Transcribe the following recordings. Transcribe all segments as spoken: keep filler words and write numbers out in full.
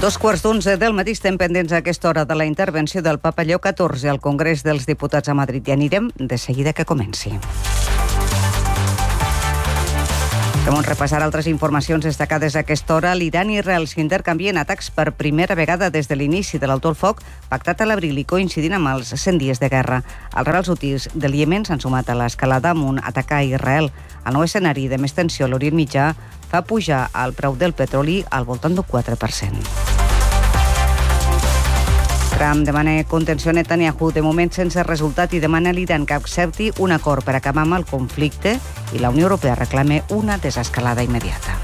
Dos quarts d'onze del matí estem pendents a aquesta hora de la intervenció del papa Lleó catorze al Congrés dels Diputats a Madrid i anirem de seguida que comenci. Fem un repassar altres informacions destacades a aquesta hora. L'Iran i Israel s'intercanvien atacs per primera vegada des de l'inici de l'alto el foc, pactat a l'abril i coincidint amb els cent dies de guerra. Els rebels hutis del Iemen s'han sumat a l'escalada amb un atac a Israel. El nou escenari de més tensió a l'Orient Mitjà fa pujar el preu del petroli al voltant d'un quatre per cent. Trump demana contenció a Netanyahu, de moment sense resultat, i demana a l'Iran que accepti un acord per acabar amb el conflicte i la Unió Europea reclama una desescalada immediata.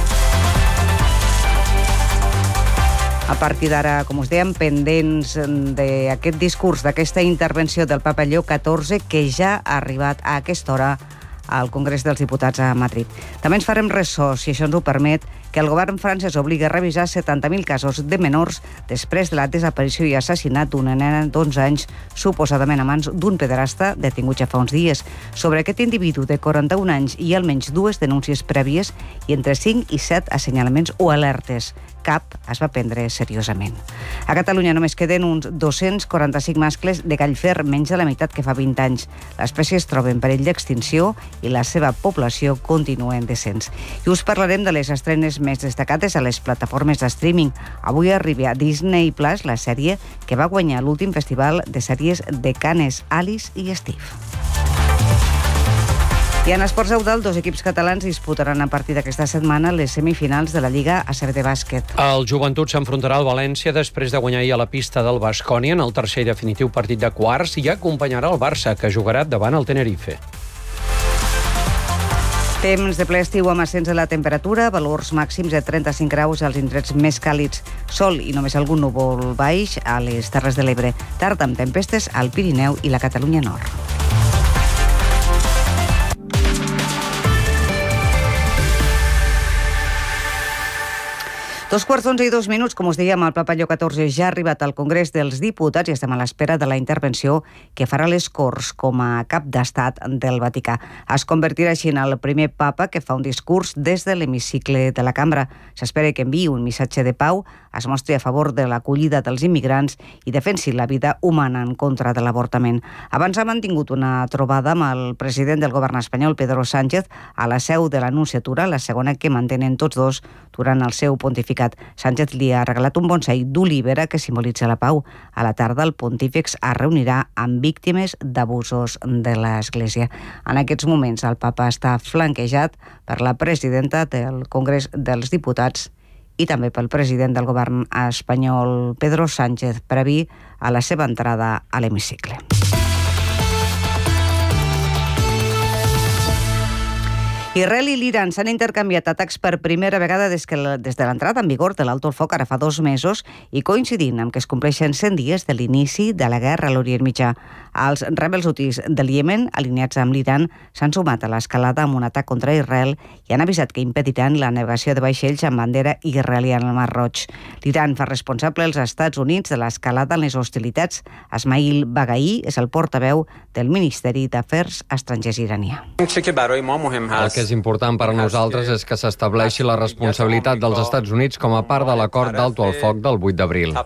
A partir d'ara, com us dèiem, pendents d'aquest discurs, d'aquesta intervenció del papa Lleó catorze, que ja ha arribat a aquesta hora al Congrés dels Diputats a Madrid. També ens farem ressò, si això ens ho permet, que el govern francès obliga a revisar setanta mil casos de menors després de la desaparició i assassinat d'una nena d'onze anys, suposadament a mans d'un pederasta detingut ja fa uns dies. Sobre aquest individu de quaranta-un anys hi ha almenys dues denúncies prèvies i entre cinc i set assenyalaments o alertes. Cap es va prendre seriosament. A Catalunya només queden uns dos-cents quaranta-cinc mascles de gallfer, menys de la meitat que fa vint anys. L'espècie es troba en perill d'extinció i la seva població continua en descens. I us parlarem de les estrenes més destacades a les plataformes de streaming. Avui arriba a Disney Plus la sèrie que va guanyar l'últim festival de sèries de Cannes, Alice i Steve. I en esports Eudald, dos equips catalans disputaran a partir d'aquesta setmana les semifinals de la Lliga A C B de bàsquet. El Joventut s'enfrontarà al València després de guanyar ahir a la pista del Baskonia en el tercer i definitiu partit de quarts i acompanyarà el Barça, que jugarà davant el Tenerife. Temps de ple estiu amb ascens de la temperatura, valors màxims de trenta-cinc graus als indrets més càlids, sol i només algun núvol baix a les Terres de l'Ebre, tard amb tempestes al Pirineu i la Catalunya Nord. Dos quarts d'onze i dos minuts, com us dèiem, el papa Lleó catorze ja ha arribat al Congrés dels Diputats i estem a l'espera de la intervenció que farà les Corts com a cap d'estat del Vaticà. Es convertirà així en el primer papa que fa un discurs des de l'hemicicle de la cambra. S'espera que enviï un missatge de pau, es mostri a favor de l'acollida dels immigrants i defensi la vida humana en contra de l'avortament. Abans ha mantingut una trobada amb el president del govern espanyol, Pedro Sánchez, a la seu de l'Anunciatura, la segona que mantenen tots dos durant el seu pontificat. Sánchez li ha regalat un bonsai d'olivera que simbolitza la pau. A la tarda el pontífex es reunirà amb víctimes d'abusos de l'Església. En aquests moments el papa està flanquejat per la presidenta del Congrés dels Diputats i també pel president del govern espanyol, Pedro Sánchez, previ a la seva entrada a l'hemicicle. Israel i l'Iran s'han intercanviat atacs per primera vegada des, que, des de l'entrada en vigor de l'alto el foc ara fa dos mesos i coincidint amb que es compleixen cent dies de l'inici de la guerra a l'Orient Mitjà. Els rebels hutis del Iemen, alineats amb l'Iran, s'han sumat a l'escalada amb un atac contra Israel i han avisat que impediran la navegació de vaixells amb bandera israeliana al Mar Roig. L'Iran fa responsable als Estats Units de l'escalada en les hostilitats. Ismail Baghai és el portaveu del Ministeri d'Afers Estrangers iranià. El que és important per a nosaltres és que s'estableixi la responsabilitat dels Estats Units com a part de l'acord d'alto el foc del vuit d'abril.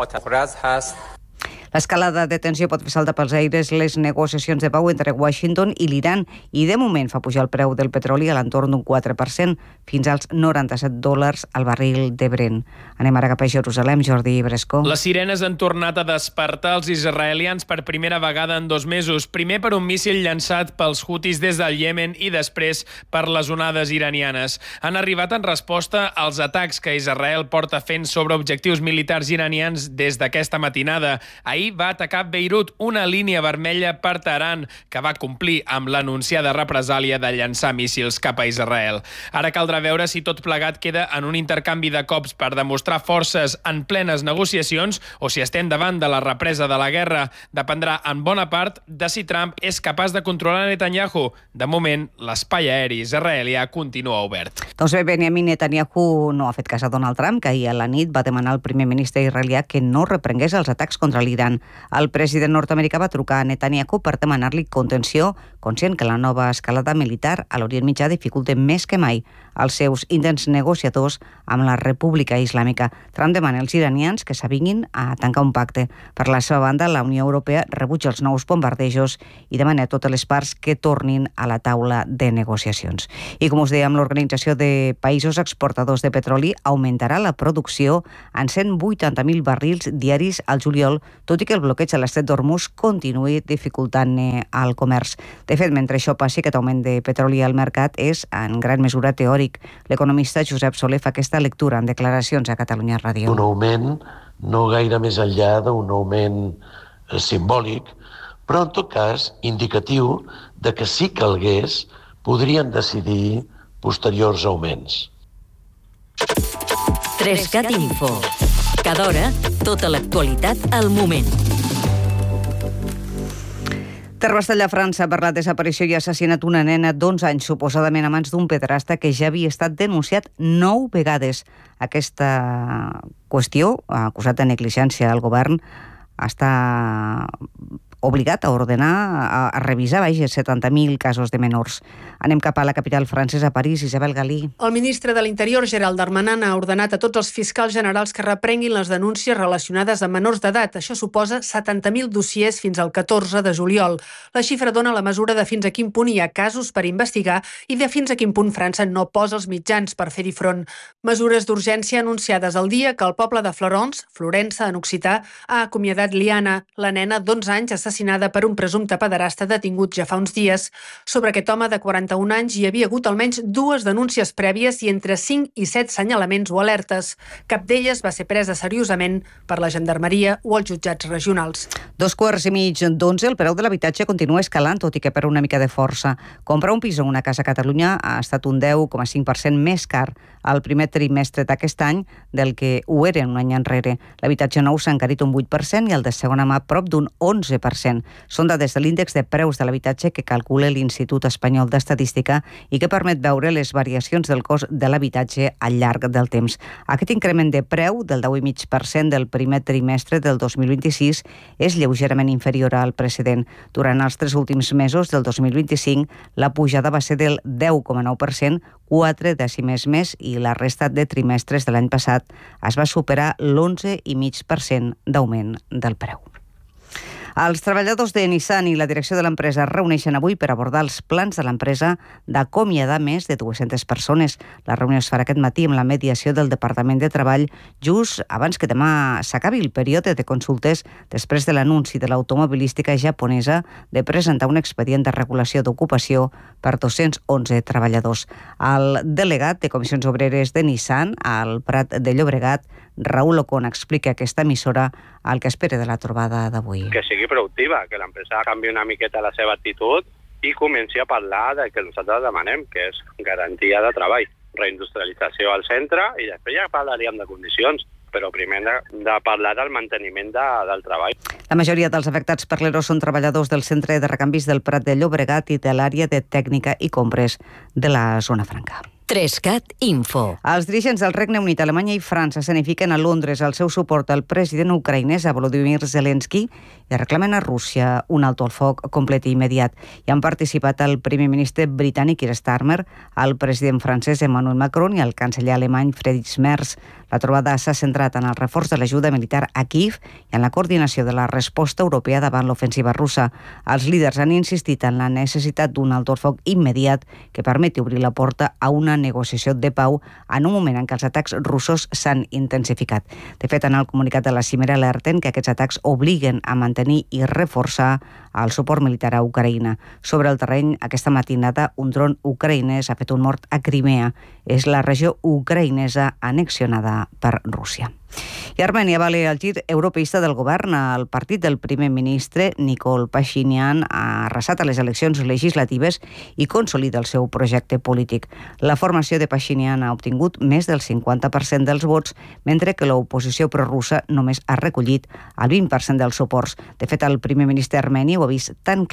L'escalada de tensió pot fer saltar pels aires les negociacions de pau entre Washington i l'Iran i de moment fa pujar el preu del petroli a l'entorn d'un quatre per cent, fins als noranta-set dòlars al barril de Brent. Anem ara cap a Jerusalem, Jordi Bresco. Les sirenes han tornat a despertar els israelians per primera vegada en dos mesos. Primer per un míssil llançat pels hutis des del Iemen i després per les onades iranianes. Han arribat en resposta als atacs que Israel porta fent sobre objectius militars iranians des d'aquesta matinada. Ahir va atacar Beirut, una línia vermella per Teheran, que va complir amb l'anunciada represàlia de llançar míssils cap a Israel. Ara caldrà veure si tot plegat queda en un intercanvi de cops per demostrar forces en plenes negociacions o si estem davant de la represa de la guerra. Dependrà en bona part de si Trump és capaç de controlar Netanyahu. De moment, l'espai aeri israelià continua obert. Doncs bé, Benjamin Netanyahu no ha fet cas a Donald Trump, que ahir a la nit va demanar al primer ministre israelià que no reprengués els atacs contra l'Iran. l'Iran. El president nord-americà va trucar a Netanyahu per demanar-li contenció, conscient que la nova escalada militar a l'Orient Mitjà dificulta més que mai els seus intents negociadors amb la República Islàmica. Trump demana als iranians que s'avinguin a tancar un pacte. Per la seva banda, la Unió Europea rebutja els nous bombardejos i demana a totes les parts que tornin a la taula de negociacions. I com us dèiem, l'Organització de Països Exportadors de Petroli augmentarà la producció en cent vuitanta mil barrils diaris al juliol, tot i que el bloqueig a l'estret d'Hormuz continuï dificultant-ne el comerç. De fet, mentre això passi, aquest augment de petroli al mercat és en gran mesura teòric. L'economista Josep Soler fa aquesta lectura en declaracions a Catalunya Ràdio. Un augment no gaire més enllà d'un augment eh, simbòlic, però en tot cas indicatiu de que si calgués podrien decidir posteriors augments. Trescat Info. Cada hora, tota l'actualitat al moment. Terrastellà, França, per la desaparició i assassinat una nena d'onze anys, suposadament a mans d'un pederasta que ja havia estat denunciat nou vegades. Aquesta qüestió, acusat de negligència al govern, està obligat a ordenar, a, a revisar, vaja, setanta mil casos de menors. Anem cap a la capital francesa, París. Isabel Galí. El ministre de l'Interior, Gérald Darmanin, ha ordenat a tots els fiscals generals que reprenguin les denúncies relacionades amb menors d'edat. Això suposa setanta mil dossiers fins al catorze de juliol. La xifra dona la mesura de fins a quin punt hi ha casos per investigar i de fins a quin punt França no posa els mitjans per fer-hi front. Mesures d'urgència anunciades el dia que el poble de Florence, Florença, en occità, ha acomiadat Liana, la nena d'onze anys assassinada per un presumpte pederasta detingut ja fa uns dies. Sobre aquest home de quaranta-un anys hi havia hagut almenys dues denúncies prèvies i entre cinc i set senyalaments o alertes. Cap d'elles va ser presa seriosament per la gendarmeria o els jutjats regionals. Dos quarts i mig d'onze, el preu de l'habitatge continua escalant, tot i que per una mica de força. Comprar un pis o una casa a Catalunya ha estat un deu coma cinc per cent més car al primer trimestre d'aquest any del que ho era un any enrere. L'habitatge nou s'ha encarit un vuit per cent i el de segona mà prop d'un onze per cent. Són dades de l'índex de preus de l'habitatge que calcula l'Institut Espanyol d'Estadística i que permet veure les variacions del cost de l'habitatge al llarg del temps. Aquest increment de preu del deu coma cinc per cent del primer trimestre del dos mil vint-i-sis és lleugerament inferior al precedent. Durant els tres últims mesos del dos mil vint-i-cinc, la pujada va ser del deu coma nou per cent, quatre dècimes més, i la resta de trimestres de l'any passat es va superar l'onze coma cinc per cent d'augment del preu. Els treballadors de Nissan i la direcció de l'empresa es reuneixen avui per abordar els plans de l'empresa d'acomiadar més de dues-centes persones. La reunió es farà aquest matí amb la mediació del Departament de Treball, just abans que demà s'acabi el període de consultes després de l'anunci de l'automobilística japonesa de presentar un expedient de regulació d'ocupació per dos-cents onze treballadors. El delegat de Comissions Obreres de Nissan al Prat de Llobregat, Raúl Ocon, explica a aquesta emissora el que espera de la trobada d'avui. Que sigui productiva, que l'empresa canvi una miqueta la seva actitud i comenci a parlar del que nosaltres demanem, que és garantia de treball, reindustrialització al centre, i després ja parlaríem de condicions, però primer de, de parlar del manteniment de, del treball. La majoria dels afectats per l'E R O són treballadors del centre de recanvis del Prat de Llobregat i de l'àrea de tècnica i compres de la zona franca. Trescat Info. Els dirigents del Regne Unit, Alemanya i França s'anifiquen a Londres el seu suport al president ucraïnès a Volodymyr Zelensky i reclamen a Rússia un alto al foc complet i immediat. Hi han participat el primer ministre britànic Keir Starmer, el president francès Emmanuel Macron i el canceller alemany Friedrich Merz. La trobada s'ha centrat en el reforç de l'ajuda militar a Kíev i en la coordinació de la resposta europea davant l'ofensiva russa. Els líders han insistit en la necessitat d'un alto al foc immediat que permeti obrir la porta a una negociació de pau en un moment en què els atacs russos s'han intensificat. De fet, en el comunicat de la cimera alerten que aquests atacs obliguen a mantenir i reforçar el suport militar a Ucraïna. Sobre el terreny, aquesta matinada, un dron ucraïnès ha fet un mort a Crimea. És la regió ucraïnesa annexionada per Rússia. I Armènia vale el gir europeista del govern. El partit del primer ministre, Nikol Pashinyan, ha arrasat a les eleccions legislatives i consolida el seu projecte polític. La formació de Pashinyan ha obtingut més del cinquanta per cent dels vots, mentre que l'oposició prorussa només ha recollit el vint per cent dels suports. De fet, el primer ministre armeni ho ha vist tan clar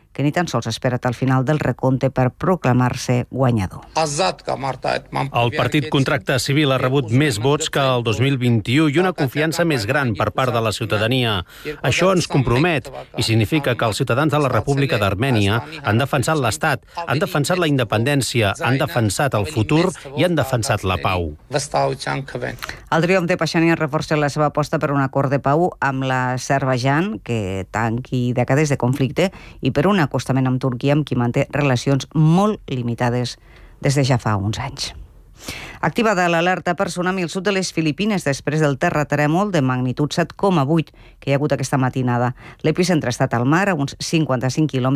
que ni tan sols ha esperat al final del recompte per proclamar-se guanyador. El Partit Contracte Civil ha rebut més vots que el dos mil vint-i-u i una confiança més gran per part de la ciutadania. Això ens compromet i significa que els ciutadans de la República d'Armènia han defensat l'Estat, han defensat la independència, han defensat el futur i han defensat la pau. El triomf de Pasjanian reforça la seva aposta per un acord de pau amb l'Azerbaidjan que tanqui dècades de conflicte i per un acostament amb Turquia amb qui manté relacions molt limitades des de ja fa uns anys. Activada l'alerta per tsunami al sud de les Filipines després del terratrèmol de magnitud set coma vuit que hi ha hagut aquesta matinada. L'epicentre ha estat al mar a uns cinquanta-cinc quilòmetres